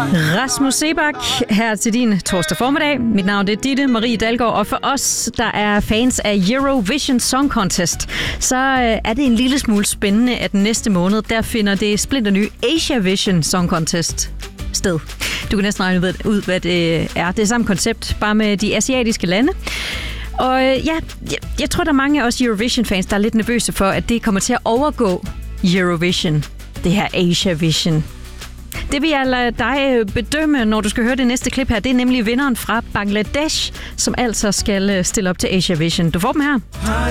Rasmus Seebach her til din torsdag formiddag. Mit navn er Ditte Marie Dalgaard, og for os, der er fans af Eurovision Song Contest, så er det en lille smule spændende, at næste måned, der finder det splinterny Asiavision Song Contest sted. Du kan næsten regne ud, hvad det er. Det er samme koncept, bare med de asiatiske lande. Og ja, jeg tror, der er mange af os Eurovision-fans, der er lidt nervøse for, at det kommer til at overgå Eurovision, det her Asiavision. Det vil jeg lade dig bedømme, når du skal høre det næste klip her. Det er nemlig vinderen fra Bangladesh, som altså skal stille op til Asiavision. Du får dem her.